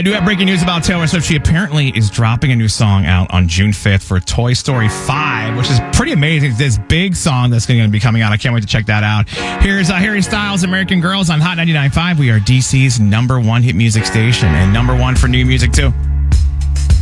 do have breaking news about Taylor Swift. She apparently is dropping a new song out on June 5th for Toy Story 5, which is pretty amazing. This big song that's going to be coming out. I can't wait to check that out. Here's Harry Styles, American Girls on Hot 99.5. We are DC's #1 hit music station and #1 for new music, too.